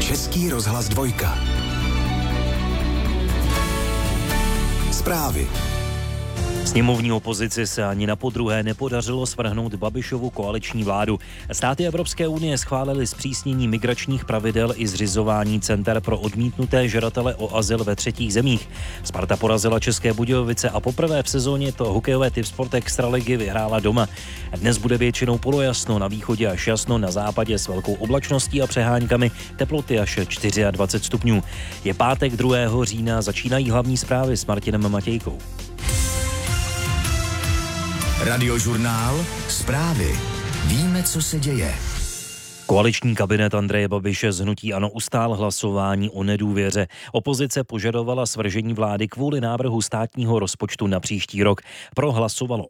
Český rozhlas 2. Zprávy. Sněmovní opozici se ani na podruhé nepodařilo svrhnout Babišovu koaliční vládu. Státy Evropské unie schválily zpřísnění migračních pravidel i zřizování center pro odmítnuté žadatele o azyl ve třetích zemích. Sparta porazila České Budějovice a poprvé v sezóně to hokejové Tipsport Extraligy vyhrála doma. Dnes bude většinou polojasno, na východě až jasno, na západě s velkou oblačností a přeháňkami, teploty až 24 stupňů. Je pátek 2. října, začínají hlavní zprávy s Martinem Matějkou. Radiožurnál. Zprávy. Víme, co se děje. Koaliční kabinet Andreje Babiše z hnutí ANO ustál hlasování o nedůvěře. Opozice požadovala svržení vlády kvůli návrhu státního rozpočtu na příští rok. Pro hlasovalo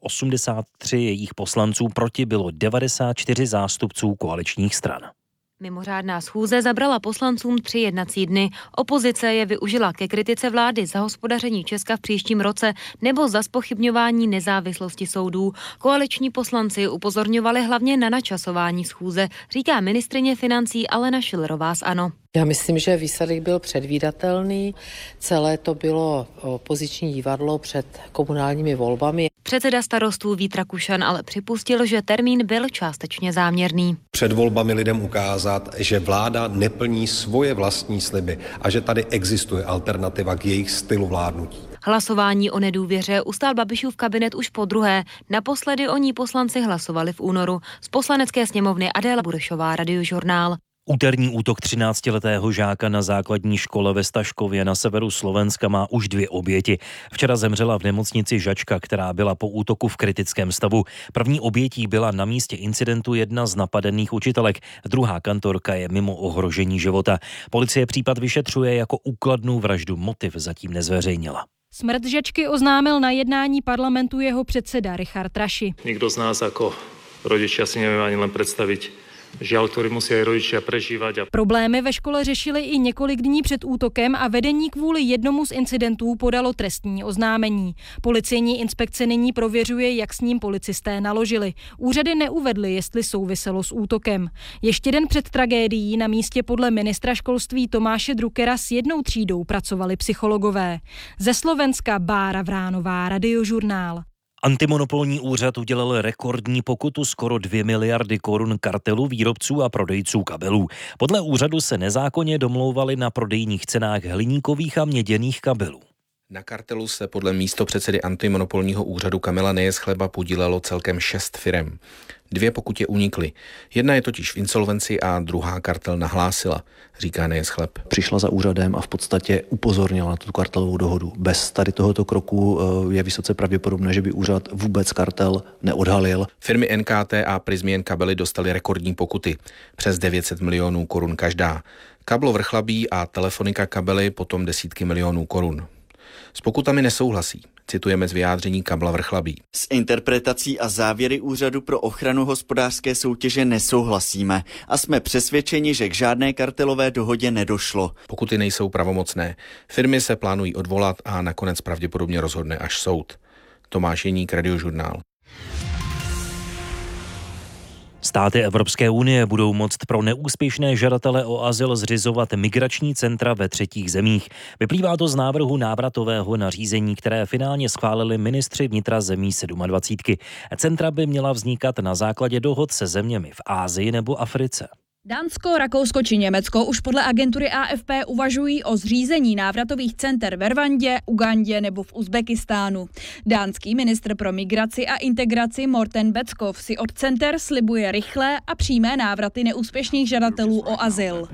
83 jejich poslanců, proti bylo 94 zástupců koaličních stran. Mimořádná schůze zabrala poslancům 3 jednací dny. Opozice je využila ke kritice vlády za hospodaření Česka v příštím roce nebo za zpochybňování nezávislosti soudů. Koaliční poslanci upozorňovali hlavně na načasování schůze, říká ministryně financí Alena Schillerová z ANO. Já myslím, že výsledek byl předvídatelný. Celé to bylo opoziční divadlo před komunálními volbami. Předseda Starostů Vít Rakušan ale připustil, že termín byl částečně záměrný. Před volbami lidem ukázat, že vláda neplní svoje vlastní sliby a že tady existuje alternativa k jejich stylu vládnutí. Hlasování o nedůvěře ustál Babišův kabinet už podruhé. Naposledy o ní poslanci hlasovali v únoru. Z Poslanecké sněmovny Adéla Burešová, Radiožurnál. Úterní útok 13letého žáka na základní škole ve Staškově na severu Slovenska má už 2 oběti. Včera zemřela v nemocnici žačka, která byla po útoku v kritickém stavu. První obětí byla na místě incidentu jedna z napadených učitelek. Druhá kantorka je mimo ohrožení života. Policie případ vyšetřuje jako úkladnou vraždu. Motiv zatím nezveřejnila. Smrt žačky oznámil na jednání parlamentu jeho předseda Richard Raši. Nikto z nás ako rodičia si nevie ani len predstaviť žiaľ, ktorý musí aj rodičia prežívať. Problémy ve škole řešili i několik dní před útokem a vedení kvůli jednomu z incidentů podalo trestní oznámení. Policejní inspekce nyní prověřuje, jak s ním policisté naložili. Úřady neuvedly, jestli souviselo s útokem. Ještě den před tragédií na místě podle ministra školství Tomáše Druckera s 1 třídou pracovali psychologové. Ze Slovenska Bára Vránová, Radiožurnál. Antimonopolní úřad udělal rekordní pokutu skoro 2 miliardy korun kartelu výrobců a prodejců kabelů. Podle úřadu se nezákonně domlouvali na prodejních cenách hliníkových a měděných kabelů. Na kartelu se podle místopředsedy antimonopolního úřadu Kamila Nejeschleba podílelo celkem 6 firem. 2 pokutě unikly. Jedna je totiž v insolvenci a druhá kartel nahlásila, říká Nejeschleb. Přišla za úřadem a v podstatě upozornila na tu kartelovou dohodu. Bez tady tohoto kroku je vysoce pravděpodobné, že by úřad vůbec kartel neodhalil. Firmy NKT a Prysmian kabely dostaly rekordní pokuty. Přes 900 milionů korun každá. Kablo Vrchlabí a Telefonika kabely potom desítky milionů korun. S pokutami nesouhlasí. Citujeme z vyjádření Kabla Vrchlabí. S interpretací a závěry Úřadu pro ochranu hospodářské soutěže nesouhlasíme a jsme přesvědčeni, že k žádné kartelové dohodě nedošlo. Pokuty nejsou pravomocné. Firmy se plánují odvolat a nakonec pravděpodobně rozhodne až soud. Tomáš Jeník, Radiožurnál. Státy Evropské unie budou moct pro neúspěšné žadatele o azyl zřizovat migrační centra ve třetích zemích. Vyplývá to z návrhu návratového nařízení, které finálně schválili ministři vnitra zemí 27. Centra by měla vznikat na základě dohod se zeměmi v Asii nebo Africe. Dánsko, Rakousko či Německo už podle agentury AFP uvažují o zřízení návratových center ve Rwandě, Ugandě nebo v Uzbekistánu. Dánský ministr pro migraci a integraci Morten Beckov si od center slibuje rychlé a přímé návraty neúspěšných žadatelů o azyl.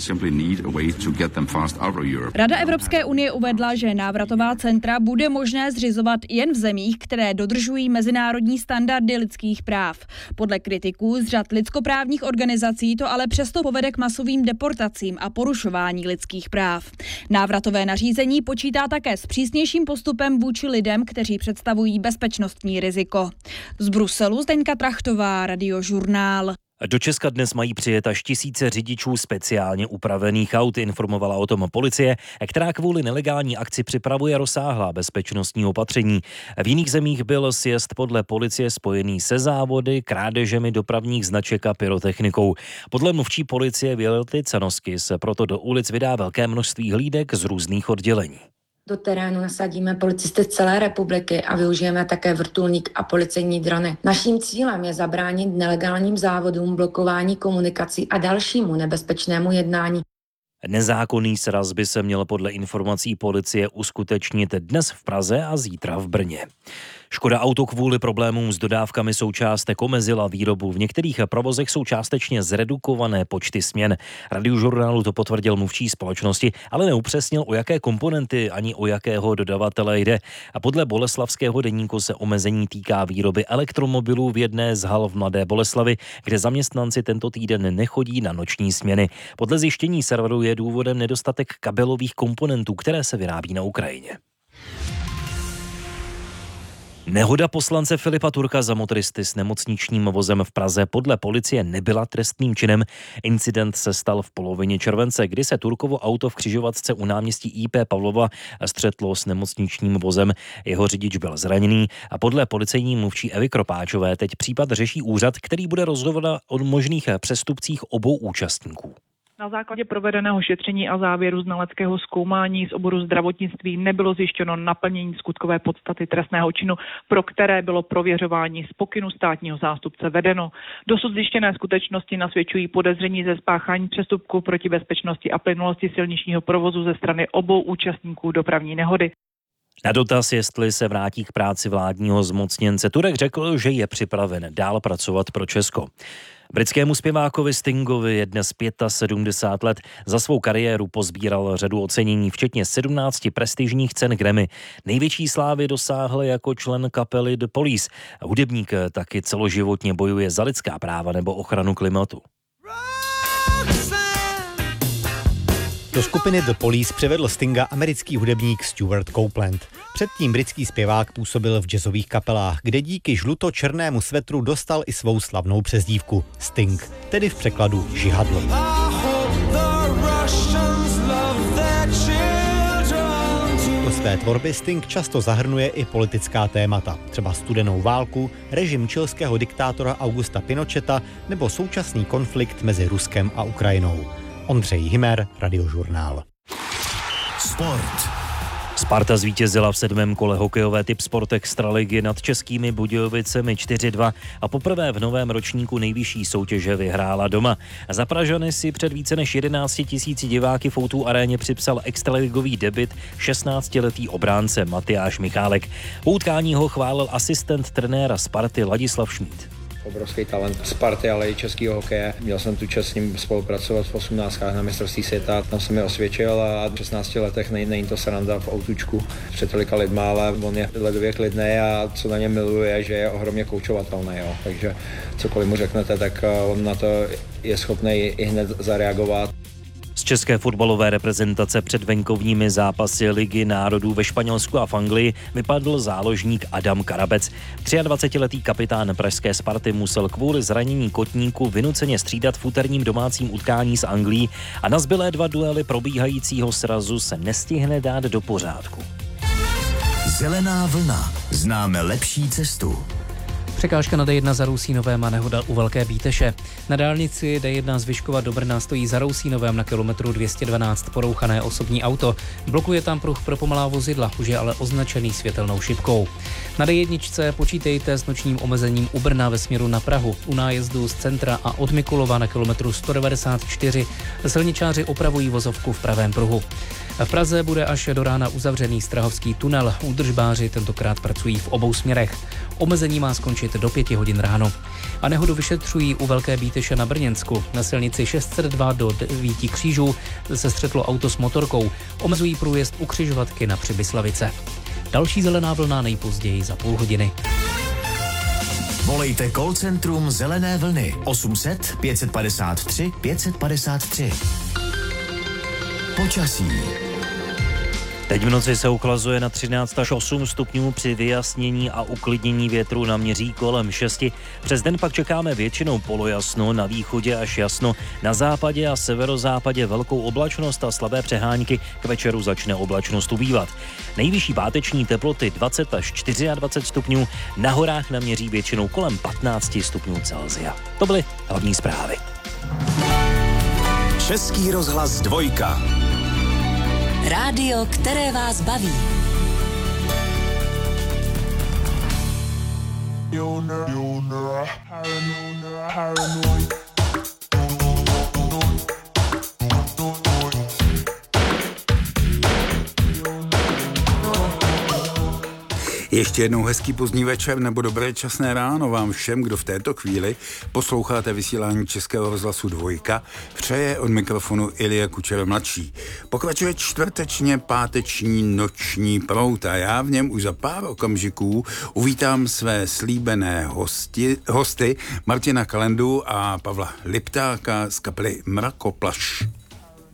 Rada Evropské unie uvedla, že návratová centra bude možné zřizovat jen v zemích, které dodržují mezinárodní standardy lidských práv. Podle kritiků z řad lidskoprávních organizací to ale přesto povede k masovým deportacím a porušování lidských práv. Návratové nařízení počítá také s přísnějším postupem vůči lidem, kteří představují bezpečnostní riziko. Z Bruselu Zdeňka Trachtová, Radiožurnál. Do Česka dnes mají přijet až 1000 řidičů speciálně upravených aut, informovala o tom policie, která kvůli nelegální akci připravuje rozsáhlá bezpečnostní opatření. V jiných zemích byl sjezd podle policie spojený se závody, krádežemi dopravních značek a pyrotechnikou. Podle mluvčí policie Violety Canosky se proto do ulic vydá velké množství hlídek z různých oddělení. Do terénu nasadíme policisty z celé republiky a využijeme také vrtulník a policejní drony. Naším cílem je zabránit nelegálním závodům, blokování komunikací a dalšímu nebezpečnému jednání. Nezákonný sraz by se měl podle informací policie uskutečnit dnes v Praze a zítra v Brně. Škoda Auto kvůli problémům s dodávkami součástek omezila výrobu. V některých provozech jsou částečně zredukované počty směn. Radiožurnálu to potvrdil mluvčí společnosti, ale neupřesnil, o jaké komponenty ani o jakého dodavatele jde. A podle Boleslavského deníku se omezení týká výroby elektromobilů v jedné z hal v Mladé Boleslavi, kde zaměstnanci tento týden nechodí na noční směny. Podle zjištění serveru je důvodem nedostatek kabelových komponentů, které se vyrábí na Ukrajině. Nehoda poslance Filipa Turka za motoristy s nemocničním vozem v Praze podle policie nebyla trestným činem. Incident se stal v polovině července, kdy se Turkovo auto v křižovatce u náměstí IP Pavlova střetlo s nemocničním vozem. Jeho řidič byl zraněný a podle policejní mluvčí Evy Kropáčové teď případ řeší úřad, který bude rozhodovat o možných přestupcích obou účastníků. Na základě provedeného šetření a závěru znaleckého zkoumání z oboru zdravotnictví nebylo zjištěno naplnění skutkové podstaty trestného činu, pro které bylo prověřování z pokynu státního zástupce vedeno. Dosud zjištěné skutečnosti nasvědčují podezření ze spáchání přestupku proti bezpečnosti a plynulosti silničního provozu ze strany obou účastníků dopravní nehody. Na dotaz, jestli se vrátí k práci vládního zmocněnce, Turek řekl, že je připraven dál pracovat pro Česko. Britskému zpěvákovi Stingovi je dnes 75 let. Za svou kariéru pozbíral řadu ocenění, včetně 17 prestižních cen Grammy. Největší slávy dosáhl jako člen kapely The Police. Hudebník taky celoživotně bojuje za lidská práva nebo ochranu klimatu. Do skupiny The Police přivedl Stinga americký hudebník Stuart Copeland. Předtím britský zpěvák působil v jazzových kapelách, kde díky žluto-černému svetru dostal i svou slavnou přezdívku Sting, tedy v překladu žihadlo. Do své tvorby Sting často zahrnuje i politická témata, třeba studenou válku, režim chilského diktátora Augusta Pinocheta nebo současný konflikt mezi Ruskem a Ukrajinou. Ondřej Himer, Radiožurnál. Sport. Sparta zvítězila v 7. kole hokejové Tipsport Extraligy nad Českými Budějovicemi 4-2 a poprvé v novém ročníku nejvyšší soutěže vyhrála doma. Za Pražany si před více než 11 000 diváky v O2 aréně připsal extraligový debut 16letý obránce Matyáš Michálek. Po utkání ho chválil asistent trenéra Sparty Ladislav Šmíd. Obrovský talent Sparty, ale i českého hokeje. Měl jsem tu čest s ním spolupracovat v 18. na mistrovství světa. Tam jsem mi osvědčil a v 16 letech není to sranda v autučku před tolika lidma, ale on je ledově klidný a co na něm miluje, že je ohromně koučovatelný. Jo. Takže cokoliv mu řeknete, tak on na to je schopný i hned zareagovat. Z české fotbalové reprezentace před venkovními zápasy Ligy národů ve Španělsku a v Anglii vypadl záložník Adam Karabec. 23letý kapitán pražské Sparty musel kvůli zranění kotníku vynuceně střídat v úterním domácím utkání s Anglií a na zbylé 2 duely probíhajícího srazu se nestihne dát do pořádku. Zelená vlna. Známe lepší cestu. Překážka na D1 za Rousínovém a nehoda u Velké Bíteše. Na dálnici D1 z Vyškova do Brna stojí za Rousínovém na kilometru 212 porouchané osobní auto. Blokuje tam pruh pro pomalá vozidla, už je ale označený světelnou šipkou. Na D1 počítejte s nočním omezením u Brna ve směru na Prahu. U nájezdu z centra a od Mikulova na kilometru 194 silničáři opravují vozovku v pravém pruhu. V Praze bude až do rána uzavřený Strahovský tunel. Údržbáři tentokrát pracují v obou směrech. Omezení má skončit do 5 hodin ráno. A nehodu vyšetřují u Velké Bíteše na Brněnsku. Na silnici 602 do 9 Křížů se střetlo auto s motorkou. Omezují průjezd u křižovatky na Přibyslavice. Další zelená vlna nejpozději za půl hodiny. Volejte call centrum Zelené vlny 800 553 553. Počasí. Teď v noci se uchlazuje na 13 až 8 stupňů při vyjasnění a uklidnění větru naměří kolem 6. Přes den pak čekáme většinou polojasno, na východě až jasno, na západě a severozápadě velkou oblačnost a slabé přehánky, k večeru začne oblačnost ubývat. Nejvyšší páteční teploty 20 až 24 stupňů, na horách naměří většinou kolem 15 stupňů Celsia. To byly hlavní zprávy. Český rozhlas 2. Rádio, které vás baví. Ještě jednou hezký pozdní večer nebo dobré časné ráno vám všem, kdo v této chvíli posloucháte vysílání Českého rozhlasu 2. Přeje od mikrofonu Ilie Kučer mladší. Pokračuje čtvrtečně páteční noční proud a já v něm už za pár okamžiků uvítám své slíbené hosty Martina Kalendu a Pavla Liptáka z kapely Mrakoplaš.